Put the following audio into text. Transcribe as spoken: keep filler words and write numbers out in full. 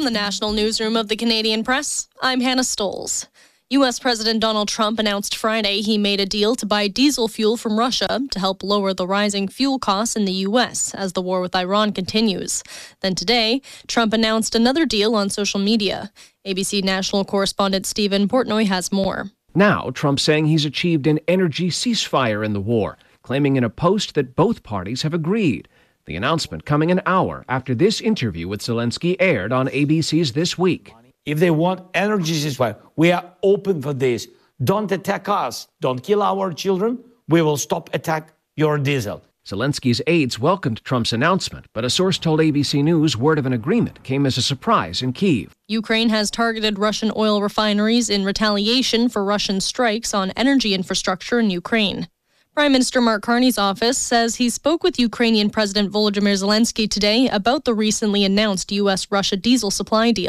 the national newsroom of the Canadian Press, I'm Hannah Stoles. U S. President Donald Trump announced Friday he made a deal to buy diesel fuel from Russia to help lower the rising fuel costs in the U S as the war with Iran continues. Then today, Trump announced another deal on social media. A B C national correspondent Stephen Portnoy has more. Now, Trump saying he's achieved an energy ceasefire in the war, claiming in a post that both parties have agreed. The announcement coming an hour after this interview with Zelensky aired on A B C's This Week. If they want energy ceasefire, we are open for this. Don't attack us. Don't kill our children. We will stop attack your diesel. Zelensky's aides welcomed Trump's announcement, but a source told A B C News word of an agreement came as a surprise in Kyiv. Ukraine has targeted Russian oil refineries in retaliation for Russian strikes on energy infrastructure in Ukraine. Prime Minister Mark Carney's office says he spoke with Ukrainian President Volodymyr Zelensky today about the recently announced U S Russia diesel supply deal.